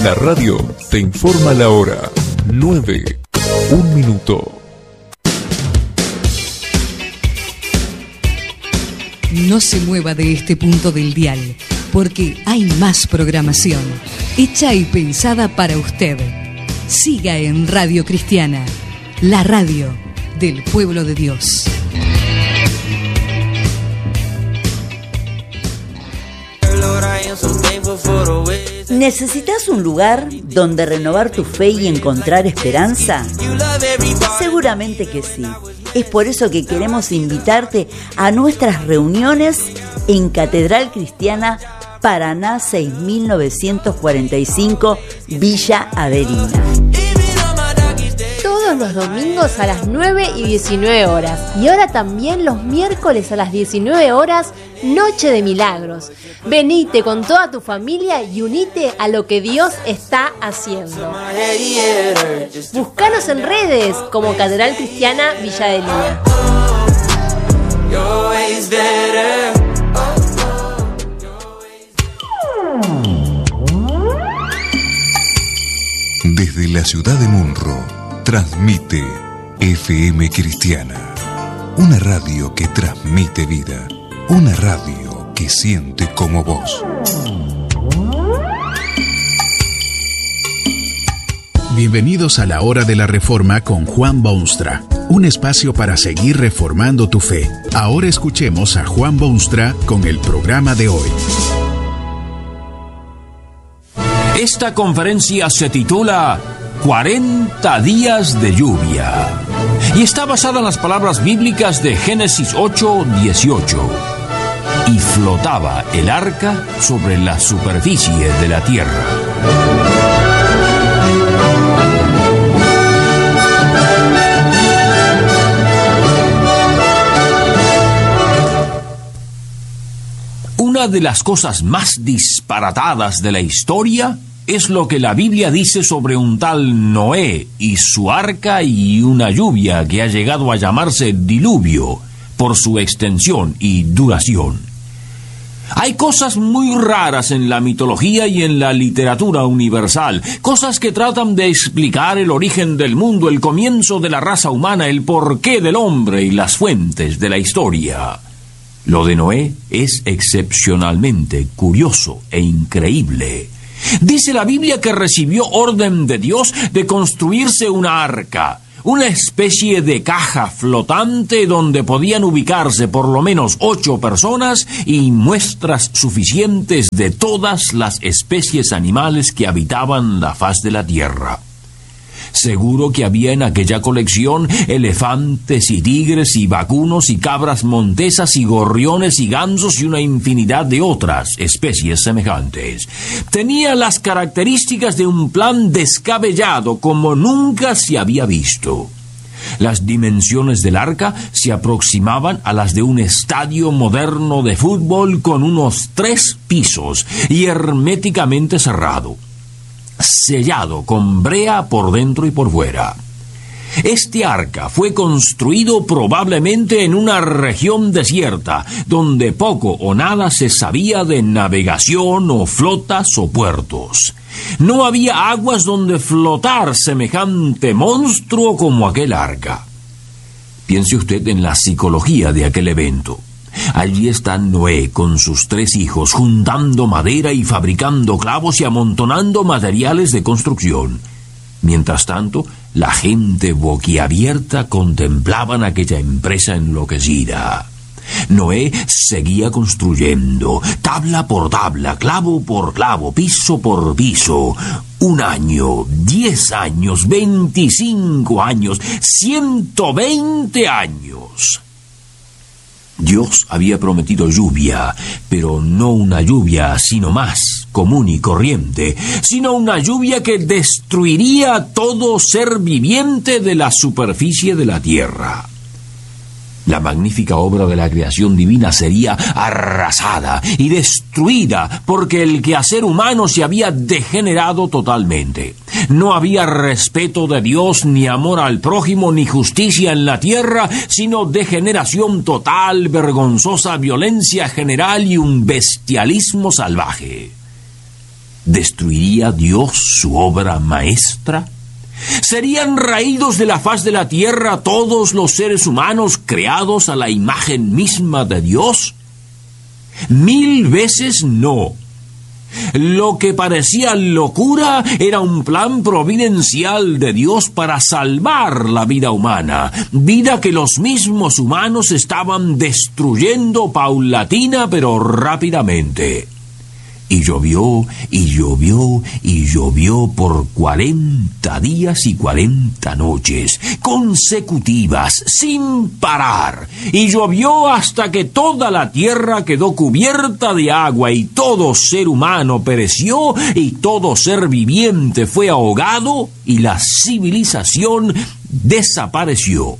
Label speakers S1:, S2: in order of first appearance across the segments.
S1: La radio te informa la hora. 9, 1 minuto.
S2: No se mueva de este punto del dial, porque hay más programación, hecha y pensada para usted. Siga en Radio Cristiana, la radio del pueblo de Dios.
S3: ¿Necesitas un lugar donde renovar tu fe y encontrar esperanza? Seguramente que sí. Es por eso que queremos invitarte a nuestras reuniones en Catedral Cristiana Paraná 6945, Villa Averina.
S4: Todos los domingos a las 9 y 19 horas. Y ahora también los miércoles a las 19 horas, Noche de Milagros. Venite con toda tu familia y unite a lo que Dios está haciendo. Búscanos en redes como Catedral Cristiana Villa Adelina.
S1: Desde la ciudad de Munro, transmite FM Cristiana, una radio que transmite vida, una radio que siente como vos.
S5: Bienvenidos a la Hora de la Reforma con Juan Boonstra, un espacio para seguir reformando tu fe. Ahora escuchemos a Juan Boonstra con el programa de hoy.
S6: Esta conferencia se titula 40 días de lluvia y está basada en las palabras bíblicas de Génesis 8:18. Y flotaba el arca sobre la superficie de la tierra. Una de las cosas más disparatadas de la historia es lo que la Biblia dice sobre un tal Noé y su arca y una lluvia que ha llegado a llamarse diluvio por su extensión y duración. Hay cosas muy raras en la mitología y en la literatura universal, cosas que tratan de explicar el origen del mundo, el comienzo de la raza humana, el porqué del hombre y las fuentes de la historia. Lo de Noé es excepcionalmente curioso e increíble. Dice la Biblia que recibió orden de Dios de construirse una arca, una especie de caja flotante donde podían ubicarse por lo menos 8 personas y muestras suficientes de todas las especies animales que habitaban la faz de la tierra. Seguro que había en aquella colección elefantes y tigres y vacunos y cabras montesas y gorriones y gansos y una infinidad de otras especies semejantes. Tenía las características de un plan descabellado como nunca se había visto. Las dimensiones del arca se aproximaban a las de un estadio moderno de fútbol con unos 3 pisos y herméticamente cerrado, sellado con brea por dentro y por fuera. Este arca fue construido probablemente en una región desierta, donde poco o nada se sabía de navegación o flotas o puertos. No había aguas donde flotar semejante monstruo como aquel arca. Piense usted en la psicología de aquel evento. Allí está Noé con sus 3 hijos, juntando madera y fabricando clavos y amontonando materiales de construcción. Mientras tanto, la gente boquiabierta contemplaban aquella empresa enloquecida. Noé seguía construyendo, tabla por tabla, clavo por clavo, piso por piso. 1 año, 10 años, 25 años, 120 años. Dios había prometido lluvia, pero no una lluvia sino más común y corriente, sino una lluvia que destruiría todo ser viviente de la superficie de la tierra. La magnífica obra de la creación divina sería arrasada y destruida porque el quehacer humano se había degenerado totalmente. No había respeto de Dios, ni amor al prójimo, ni justicia en la tierra, sino degeneración total, vergonzosa violencia general y un bestialismo salvaje. ¿Destruiría Dios su obra maestra? ¿Serían raídos de la faz de la tierra todos los seres humanos creados a la imagen misma de Dios? 1000 veces no. Lo que parecía locura era un plan providencial de Dios para salvar la vida humana, vida que los mismos humanos estaban destruyendo paulatina pero rápidamente. Y llovió, y llovió, y llovió por 40 días y 40 noches, consecutivas, sin parar. Y llovió hasta que toda la tierra quedó cubierta de agua, y todo ser humano pereció, y todo ser viviente fue ahogado, y la civilización desapareció.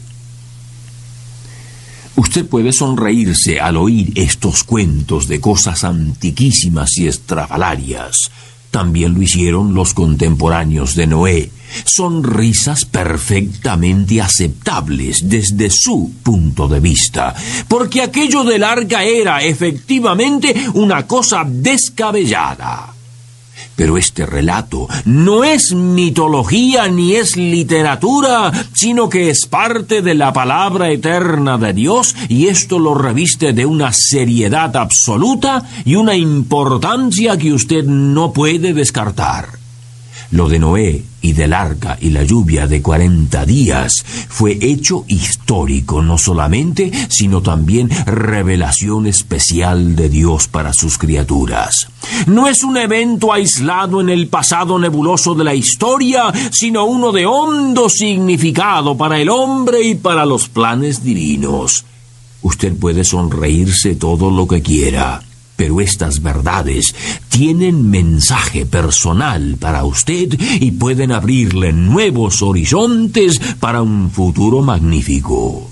S6: Usted puede sonreírse al oír estos cuentos de cosas antiquísimas y estrafalarias. También lo hicieron los contemporáneos de Noé. Son risas perfectamente aceptables desde su punto de vista, porque aquello del arca era efectivamente una cosa descabellada. Pero este relato no es mitología ni es literatura, sino que es parte de la palabra eterna de Dios, y esto lo reviste de una seriedad absoluta y una importancia que usted no puede descartar. Lo de Noé y del arca y la lluvia de 40 días fue hecho histórico, no solamente, sino también revelación especial de Dios para sus criaturas. No es un evento aislado en el pasado nebuloso de la historia, sino uno de hondo significado para el hombre y para los planes divinos. Usted puede sonreírse todo lo que quiera, pero estas verdades tienen mensaje personal para usted y pueden abrirle nuevos horizontes para un futuro magnífico.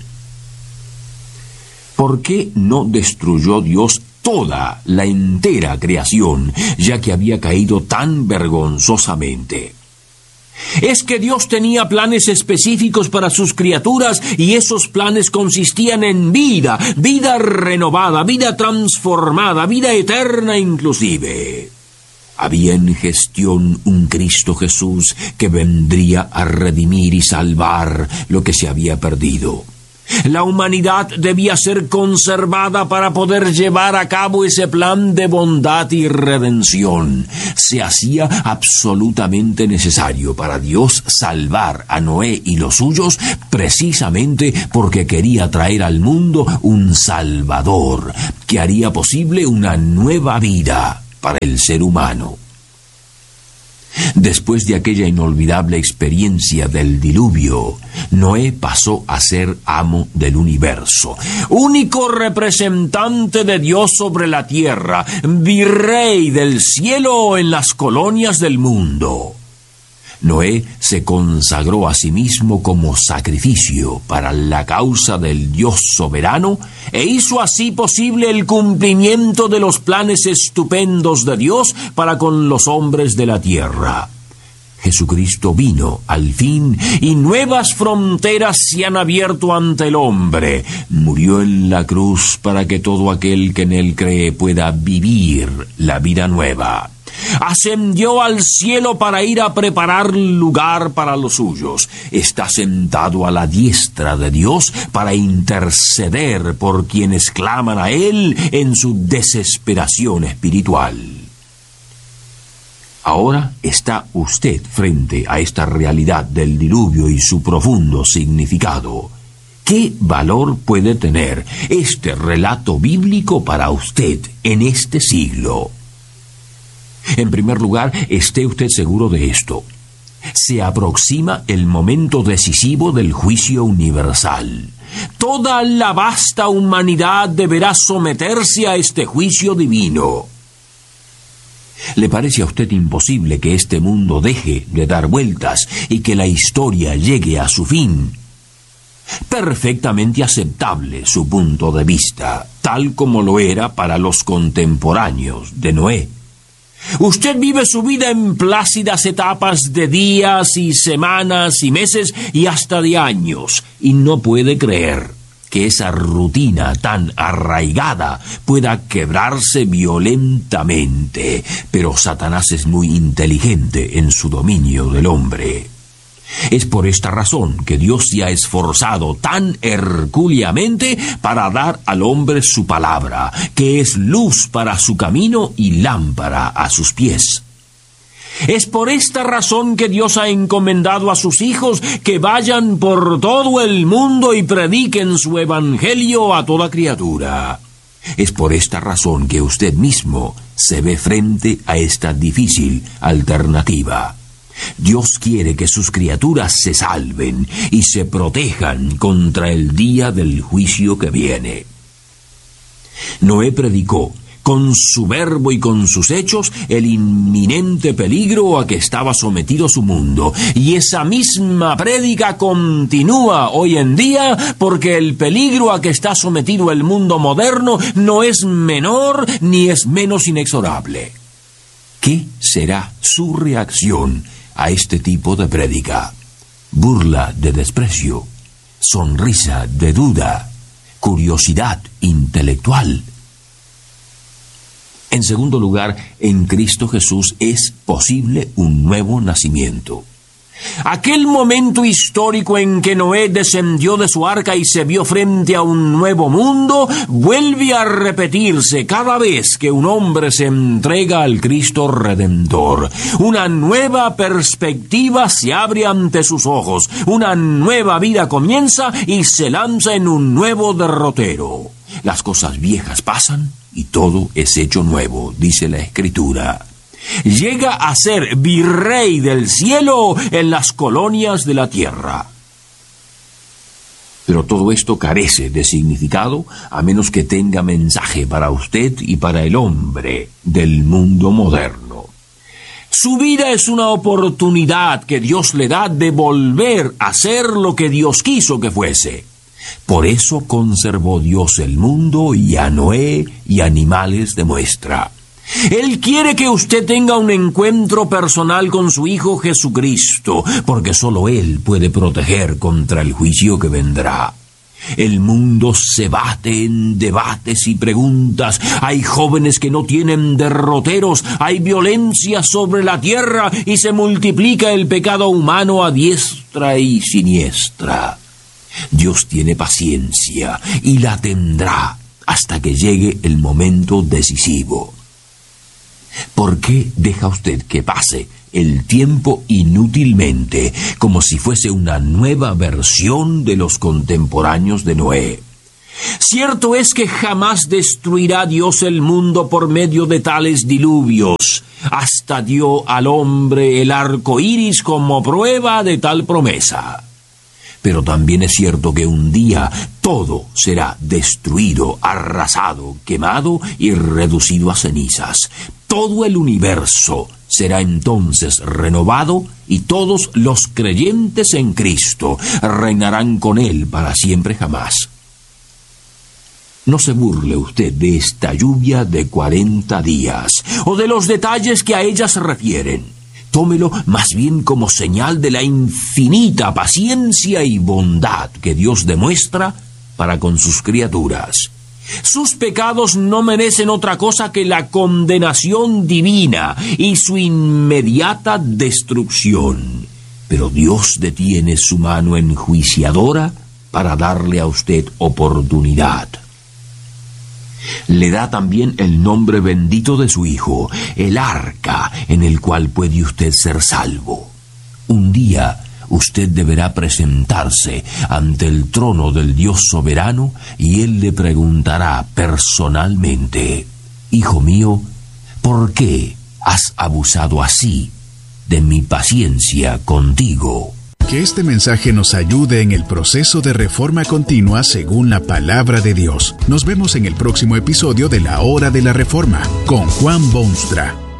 S6: ¿Por qué no destruyó Dios toda la entera creación, ya que había caído tan vergonzosamente? Es que Dios tenía planes específicos para sus criaturas, y esos planes consistían en vida, vida renovada, vida transformada, vida eterna inclusive. Había en gestión un Cristo Jesús que vendría a redimir y salvar lo que se había perdido. La humanidad debía ser conservada para poder llevar a cabo ese plan de bondad y redención. Se hacía absolutamente necesario para Dios salvar a Noé y los suyos, precisamente porque quería traer al mundo un Salvador que haría posible una nueva vida para el ser humano. Después de aquella inolvidable experiencia del diluvio, Noé pasó a ser amo del universo, único representante de Dios sobre la tierra, virrey del cielo en las colonias del mundo. Noé se consagró a sí mismo como sacrificio para la causa del Dios soberano e hizo así posible el cumplimiento de los planes estupendos de Dios para con los hombres de la tierra. Jesucristo vino al fin y nuevas fronteras se han abierto ante el hombre. Murió en la cruz para que todo aquel que en él cree pueda vivir la vida nueva. Ascendió al cielo para ir a preparar lugar para los suyos. Está sentado a la diestra de Dios para interceder por quienes claman a Él en su desesperación espiritual. Ahora está usted frente a esta realidad del diluvio y su profundo significado. ¿Qué valor puede tener este relato bíblico para usted en este siglo? En primer lugar, esté usted seguro de esto: se aproxima el momento decisivo del juicio universal. Toda la vasta humanidad deberá someterse a este juicio divino. ¿Le parece a usted imposible que este mundo deje de dar vueltas y que la historia llegue a su fin? Perfectamente aceptable su punto de vista, tal como lo era para los contemporáneos de Noé. Usted vive su vida en plácidas etapas de días y semanas y meses y hasta de años, y no puede creer. que esa rutina tan arraigada pueda quebrarse violentamente, pero Satanás es muy inteligente en su dominio del hombre. Es por esta razón que Dios se ha esforzado tan hercúleamente para dar al hombre su palabra, que es luz para su camino y lámpara a sus pies. Es por esta razón que Dios ha encomendado a sus hijos que vayan por todo el mundo y prediquen su evangelio a toda criatura. Es por esta razón que usted mismo se ve frente a esta difícil alternativa. Dios quiere que sus criaturas se salven y se protejan contra el día del juicio que viene. Noé predicó con su verbo y con sus hechos el inminente peligro a que estaba sometido su mundo, y esa misma prédica continúa hoy en día, porque el peligro a que está sometido el mundo moderno no es menor ni es menos inexorable. ¿Qué será su reacción a este tipo de prédica? Burla de desprecio, sonrisa de duda, curiosidad intelectual. En segundo lugar, en Cristo Jesús es posible un nuevo nacimiento. Aquel momento histórico en que Noé descendió de su arca y se vio frente a un nuevo mundo, vuelve a repetirse cada vez que un hombre se entrega al Cristo Redentor. Una nueva perspectiva se abre ante sus ojos, una nueva vida comienza y se lanza en un nuevo derrotero. Las cosas viejas pasan y todo es hecho nuevo, dice la Escritura. Llega a ser virrey del cielo en las colonias de la tierra. Pero todo esto carece de significado a menos que tenga mensaje para usted y para el hombre del mundo moderno. Su vida es una oportunidad que Dios le da de volver a ser lo que Dios quiso que fuese. Por eso conservó Dios el mundo y a Noé y animales de muestra. Él quiere que usted tenga un encuentro personal con su Hijo Jesucristo, porque solo Él puede proteger contra el juicio que vendrá. El mundo se bate en debates y preguntas. Hay jóvenes que no tienen derroteros, hay violencia sobre la tierra y se multiplica el pecado humano a diestra y siniestra. Dios tiene paciencia y la tendrá hasta que llegue el momento decisivo. ¿Por qué deja usted que pase el tiempo inútilmente, como si fuese una nueva versión de los contemporáneos de Noé? Cierto es que jamás destruirá Dios el mundo por medio de tales diluvios. Hasta dio al hombre el arco iris como prueba de tal promesa. Pero también es cierto que un día todo será destruido, arrasado, quemado y reducido a cenizas. Todo el universo será entonces renovado y todos los creyentes en Cristo reinarán con Él para siempre jamás. No se burle usted de esta lluvia de 40 días o de los detalles que a ella se refieren. Tómelo más bien como señal de la infinita paciencia y bondad que Dios demuestra para con sus criaturas. Sus pecados no merecen otra cosa que la condenación divina y su inmediata destrucción. Pero Dios detiene su mano enjuiciadora para darle a usted oportunidad. Le da también el nombre bendito de su Hijo, el arca en el cual puede usted ser salvo. Un día usted deberá presentarse ante el trono del Dios soberano y Él le preguntará personalmente: Hijo mío, ¿por qué has abusado así de mi paciencia contigo?
S5: Que este mensaje nos ayude en el proceso de reforma continua según la palabra de Dios. Nos vemos en el próximo episodio de La Hora de la Reforma con Juan Boonstra.